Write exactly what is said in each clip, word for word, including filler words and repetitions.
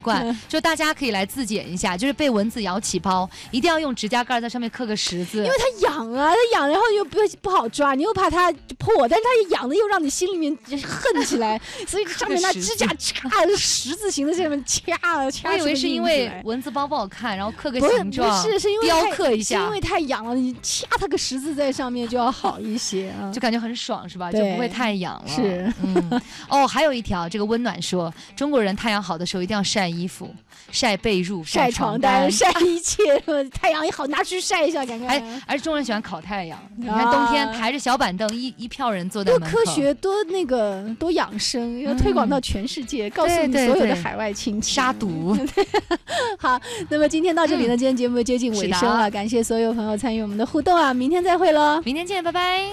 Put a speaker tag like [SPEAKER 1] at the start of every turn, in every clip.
[SPEAKER 1] 惯，就大家可以来自检一下，就是被蚊子咬起包，一定要用指甲盖在上面刻个十字，
[SPEAKER 2] 因为它痒啊，它痒，然后又不不好抓，你又怕它破，但是它痒的又让你心里面恨起来，所以上面拿指甲掐十字形的在上面掐啊掐。
[SPEAKER 1] 我以为是因为蚊子包不好看，然后刻个形状，
[SPEAKER 2] 不是，是因为
[SPEAKER 1] 雕刻一下，
[SPEAKER 2] 是因为太痒了，你掐它个十字在上面就要好一些啊，
[SPEAKER 1] 就感觉很爽是吧？就不会太痒了。
[SPEAKER 2] 是，
[SPEAKER 1] 嗯，哦，还有一条，这个温暖说，中国人太阳好的时候一定要晒衣服、晒被褥、
[SPEAKER 2] 晒
[SPEAKER 1] 床
[SPEAKER 2] 单、晒一切，太阳一好拿去晒一下，感觉。
[SPEAKER 1] 还而且中国人喜欢烤太阳，你看冬天排着小板凳，一一票人坐在门口，
[SPEAKER 2] 多科学，多那个，多养生，要推广到全世界，告诉你所有的海外亲戚。
[SPEAKER 1] 杀毒。
[SPEAKER 2] 好，那么今天到这里呢，今天节目接近尾声了，感谢所有朋友参与我们的互动啊，明天再会喽，
[SPEAKER 1] 明天见，拜拜。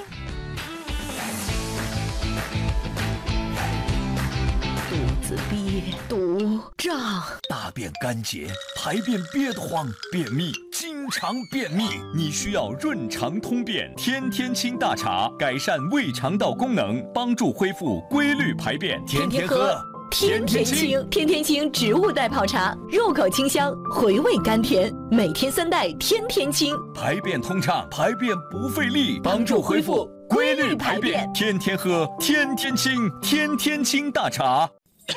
[SPEAKER 3] 肚子憋，肚胀，
[SPEAKER 4] 大便干结，排便憋得慌，便秘，经常便秘，你需要润肠通便天天清大茶，改善胃肠道功能，帮助恢复规律排便，天天喝。
[SPEAKER 3] 天天清，天天清植物代泡茶，入口清香，回味甘甜，每天三袋，天天清，
[SPEAKER 4] 排便通畅，排便不费力，帮助恢复规律排便，天天喝，天天清，天天清大茶。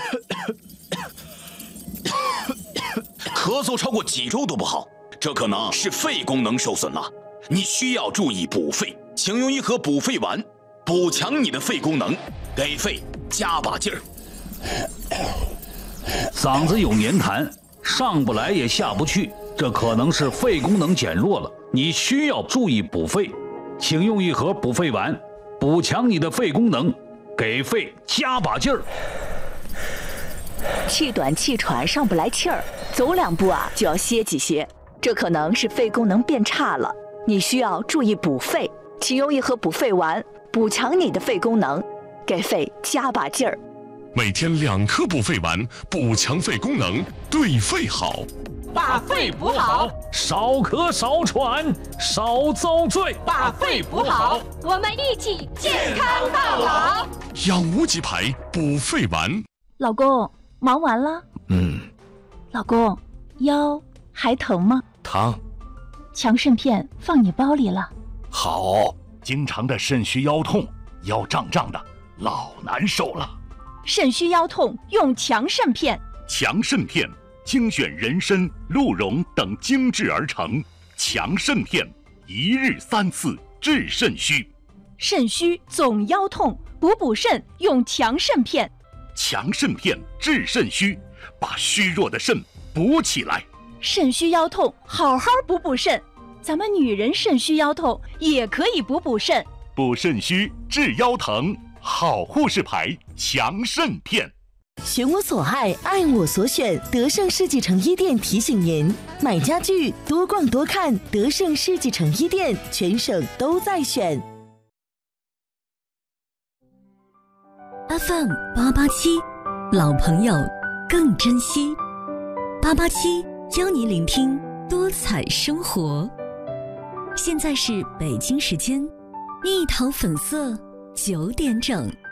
[SPEAKER 5] 咳嗽超过几周都不好，这可能是肺功能受损了，你需要注意补肺，请用一盒补肺丸，补强你的肺功能，给肺加把劲儿。
[SPEAKER 6] 嗓子有黏痰，上不来也下不去，这可能是肺功能减弱了，你需要注意补肺，请用一盒补肺丸，补强你的肺功能，给肺加把劲儿。
[SPEAKER 3] 气短气喘上不来气儿，走两步啊就要歇几歇，这可能是肺功能变差了，你需要注意补肺，请用一盒补肺丸，补强你的肺功能，给肺加把劲儿。
[SPEAKER 7] 每天两颗补肺丸，补强肺功能，对肺好。
[SPEAKER 8] 把肺补好，
[SPEAKER 6] 少咳少喘，少遭罪。
[SPEAKER 8] 把肺补好，我们一起健康到老。
[SPEAKER 7] 养无极牌补肺丸。
[SPEAKER 3] 老公，忙完了？
[SPEAKER 5] 嗯。
[SPEAKER 3] 老公，腰还疼吗？
[SPEAKER 5] 疼。
[SPEAKER 3] 强肾片放你包里了。
[SPEAKER 5] 好。
[SPEAKER 9] 经常的肾虚腰痛，腰胀胀的，老难受了。
[SPEAKER 3] 肾虚腰痛用强肾片。
[SPEAKER 9] 强肾片精选人参、鹿茸等精制而成，强肾片一日三次治肾虚。
[SPEAKER 3] 肾虚总腰痛，补补肾用强肾片。
[SPEAKER 9] 强肾片治肾虚，把虚弱的肾补起来。
[SPEAKER 3] 肾虚腰痛好好补补肾，咱们女人肾虚腰痛也可以补补肾。
[SPEAKER 9] 补肾虚治腰疼，好护士牌强肾片。
[SPEAKER 10] 选我所爱，爱我所选。德胜世纪城一店提醒您：买家具多逛多看，德胜世纪城一店全省都在选。
[SPEAKER 11] F M 八八七，老朋友更珍惜。八八七邀你聆听多彩生活。现在是北京时间，蜜桃粉色九点整。